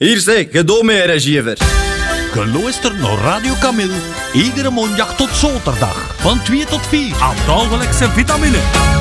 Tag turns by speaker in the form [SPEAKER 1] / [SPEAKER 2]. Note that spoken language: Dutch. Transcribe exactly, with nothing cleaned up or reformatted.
[SPEAKER 1] Hier zeg, gedoe mee, regiever.
[SPEAKER 2] Geluisterd naar Radio Camille. Iedere maandag tot zaterdag. Van twee tot vier.
[SPEAKER 3] Aan dagelijkse vitamine.